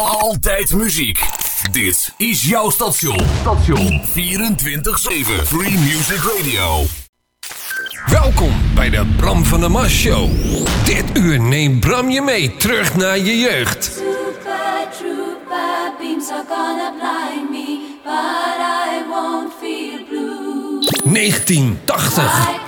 Altijd muziek. Dit is jouw station. 24/7 Free Music Radio. Welkom bij de Bram van der Mas Show. Dit uur neemt Bram je mee terug naar je jeugd. Super trooper beams are gonna blind me, but I won't feel blue. 1980. Like